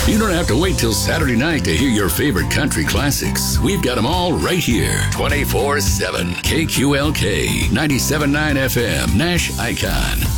You don't have to wait till Saturday night to hear your favorite country classics. We've got them all right here, 24/7. KQLK, 97.9 FM, Nash Icon.